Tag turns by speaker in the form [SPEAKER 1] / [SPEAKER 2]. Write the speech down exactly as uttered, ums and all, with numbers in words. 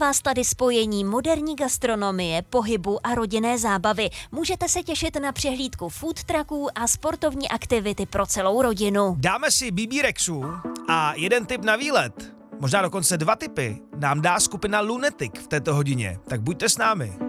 [SPEAKER 1] vás tady spojení moderní gastronomie, pohybu a rodinné zábavy. Můžete se těšit na přehlídku food trucků a sportovní aktivity pro celou rodinu.
[SPEAKER 2] Dáme si bé bé Rexů a jeden tip na výlet, možná dokonce dva tipy, nám dá skupina Lunatic v této hodině, tak buďte s námi.